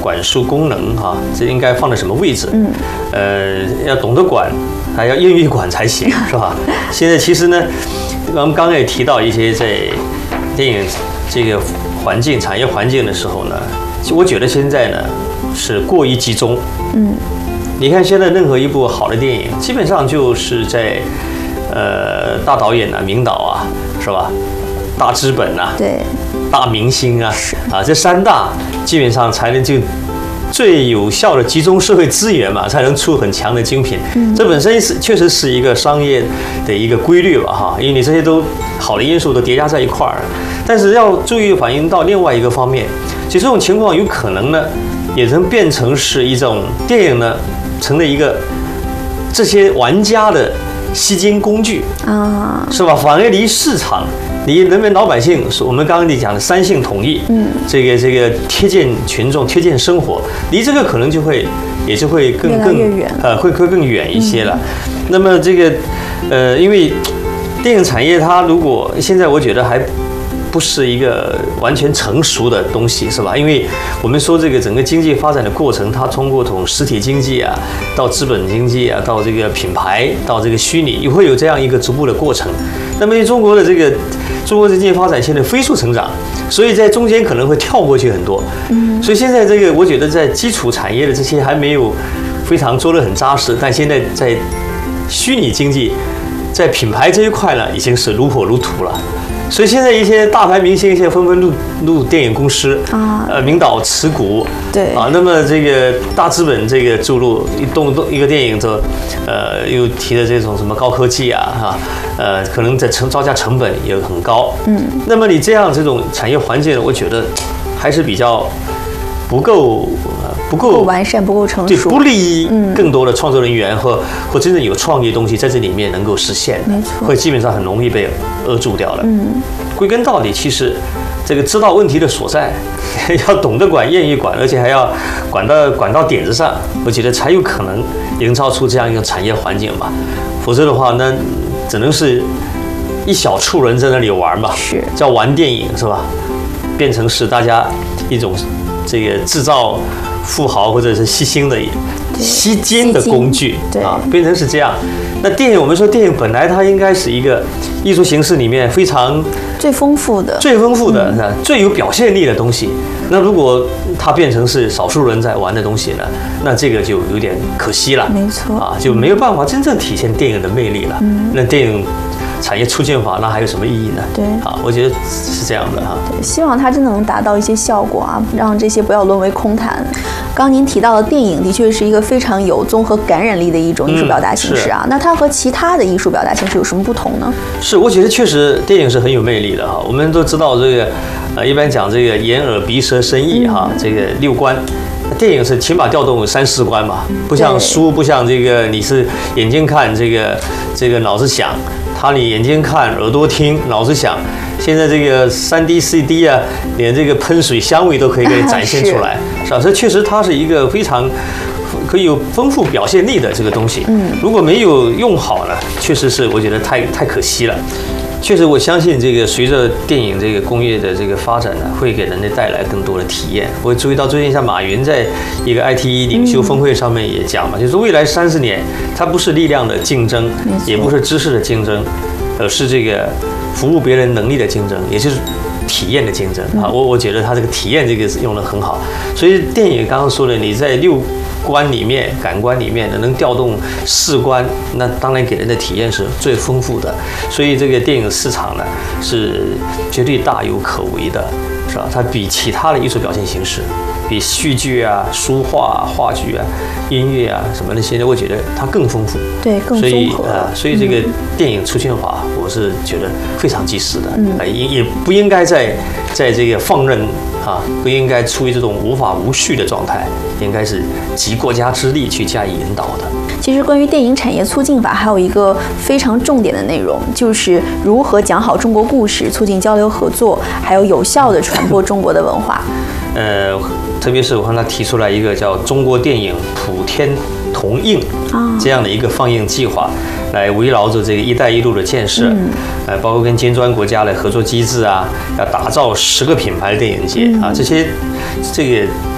管束功能哈，这应该放在什么位置？要懂得管，还要愿意管才行，是吧？现在其实呢，我们刚刚也提到一些在电影这个环境、产业环境的时候呢，我觉得现在呢是过于集中。你看现在任何一部好的电影，基本上就是在大导演啊、名导啊，是吧？大资本啊， 对， 大明星啊，这三大基本上才能就最有效的集中社会资源嘛，才能出很强的精品。这本身确实是一个商业的一个规律吧，哈，因为你这些都好的因素都叠加在一块儿。但是要注意反映到另外一个方面，其实这种情况有可能呢，也能变成是一种电影呢，成了一个这些玩家的吸金工具啊，是吧？反而离市场。离人民老百姓，我们刚刚你讲的三性统一，这个贴近群众、贴近生活，离这个可能也就会更远， 会更远一些了。那么这个因为电影产业它如果现在我觉得还不是一个完全成熟的东西，是吧？因为我们说这个整个经济发展的过程，它通过从实体经济啊，到资本经济啊，到这个品牌，到这个虚拟，也会有这样一个逐步的过程。那么中国的经济发展现在飞速成长，所以在中间可能会跳过去很多。所以现在这个我觉得在基础产业的这些还没有非常做得很扎实，但现在在虚拟经济，在品牌这一块呢，已经是如火如荼了。所以现在一些大牌明星现在纷纷入电影公司啊，名导持股， 对啊，那么这个大资本这个注入一个电影的，又提的这种什么高科技啊，可能在造价成本也很高，那么你这种产业环境，我觉得还是比较不够完善，不够成熟， 不利于更多的创作人员或真正有创意的东西在这里面能够实现， 没错， 会基本上很容易被扼住掉了。归根到底，其实这个知道问题的所在，要懂得管，愿意管，而且还要管到点子上，我觉得才有可能营造出这样一个产业环境吧。否则的话，那只能是一小撮人在那里玩吧， 是叫玩电影是吧？变成是大家一种这个制造富豪或者是吸金的工具啊，变成是这样。那电影，我们说电影本来它应该是一个艺术形式里面非常最丰富的、 最有表现力的东西。那如果它变成是少数人在玩的东西呢，那这个就有点可惜了。 没错啊， 就没有办法真正体现电影的魅力了。那电影产业促进法那还有什么意义呢？ 对啊，我觉得是这样的哈。 对，希望它真的能达到一些效果啊，让这些不要沦为空谈。刚您提到的电影的确是一个非常有综合感染力的一种艺术表达形式啊。那它和其他的艺术表达形式有什么不同呢？ 是，我觉得确实电影是很有魅力的哈。我们都知道这个一般讲这个眼耳鼻舌身意哈，这个六官。电影是起码调动3-4关嘛，不像书，不像这个你是眼睛看这个脑子想，你眼睛看耳朵听脑子想。现在这个3D、4D 啊，连这个喷水香味都可以给你展现出来，是吧？所以确实它是一个非常可以有丰富表现力的这个东西。如果没有用好呢，确实是我觉得太可惜了。确实，我相信这个随着电影这个工业的这个发展呢，会给人类带来更多的体验。我注意到最近像马云在一个 IT 领袖峰会上面也讲嘛，就是未来30年，它不是力量的竞争，也不是知识的竞争，而是这个服务别人能力的竞争，也就是体验的竞争啊。我觉得他这个体验这个用得很好。所以电影刚刚说的，你在6官里面、感官里面能调动4官，那当然给人的体验是最丰富的。所以这个电影市场呢，是绝对大有可为的，是吧？它比其他的艺术表现形式，比戏剧啊、书画、话剧啊、音乐啊什么的，现在我觉得它更丰富， 对，更综合。 所以这个电影促进法，我是觉得非常及时的，也不应该在这个放任啊，不应该处于这种无法无序的状态，应该是集国家之力去加以引导的。 其实关于电影产业促进法还有一个非常重点的内容，就是如何讲好中国故事，促进交流合作，还有有效地传播中国的文化。 特别是我看他提出来一个叫中国电影普天同映这样的一个放映计划，来围绕着这个“一带一路”的建设，包括跟金砖国家的合作机制啊，要打造10个品牌的电影节啊，这个